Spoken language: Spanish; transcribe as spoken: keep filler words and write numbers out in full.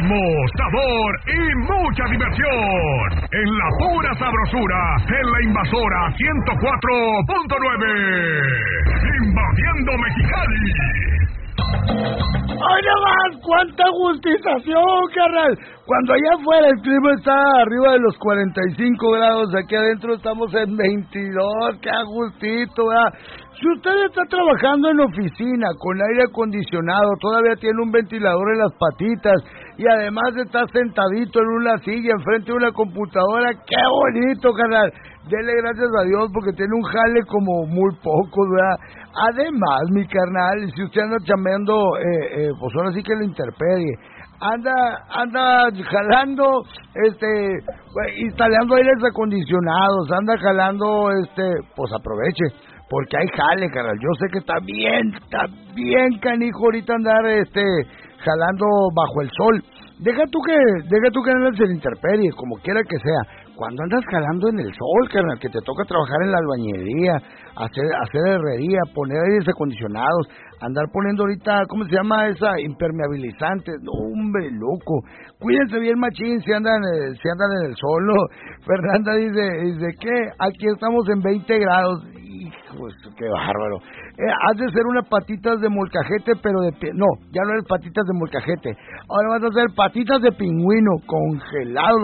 ritmo, sabor y mucha diversión. En la pura sabrosura, en la invasora ciento cuatro punto nueve. Invadiendo Mexicali. ¡Ay, no más! ¡Cuánta agustización, carnal! Cuando allá afuera el clima está arriba de los cuarenta y cinco grados, aquí adentro estamos en veintidós, ¡qué agustito, ¿verdad? Si usted está trabajando en oficina con aire acondicionado, todavía tiene un ventilador en las patitas y además está sentadito en una silla enfrente de una computadora, ¡qué bonito, carnal! Dele gracias a Dios porque tiene un jale como muy poco, ¿verdad? Además, mi carnal, si usted anda chambeando, eh, eh, pues ahora sí que la intemperie, anda, anda jalando, este, instalando aires acondicionados, anda jalando, este, pues aproveche, porque hay jale, carnal. Yo sé que está bien, está bien canijo ahorita andar, este, jalando bajo el sol. Deja tú que, deja tú que andes en la intemperie, como quiera que sea. Cuando andas jalando en el sol, carnal, que te toca trabajar en la albañilería, hacer, hacer herrería, poner aires acondicionados, andar poniendo ahorita, ¿cómo se llama esa? Impermeabilizante. No, hombre, loco. Cuídense bien, machín, si andan, eh, si andan en el sol, ¿no? Fernanda dice, dice, ¿qué? Aquí estamos en veinte grados. Hijo, qué bárbaro. Eh, has de ser unas patitas de molcajete, pero de... No, ya no eres patitas de molcajete. Ahora vas a hacer patitas de pingüino, congelado.